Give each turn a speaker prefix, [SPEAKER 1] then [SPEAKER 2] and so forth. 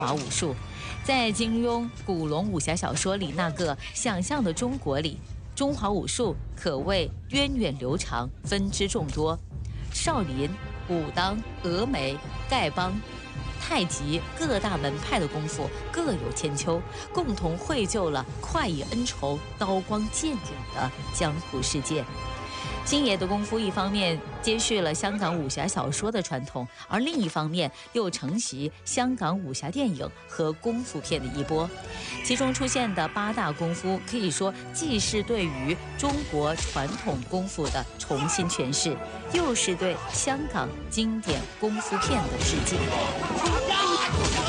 [SPEAKER 1] 华武术。在金庸、古龙武侠小说里那个想象的中国里，中华武术可谓源远流长，分支众多。少林、武当、峨眉、丐帮、太极各大门派的功夫各有千秋，共同绘就了快意恩仇、刀光剑影的江湖世界。星爷的功夫一方面接续了香港武侠小说的传统，而另一方面又承袭香港武侠电影和功夫片的衣钵。其中出现的8大功夫，可以说既是对于中国传统功夫的重新诠释，又是对香港经典功夫片的致敬。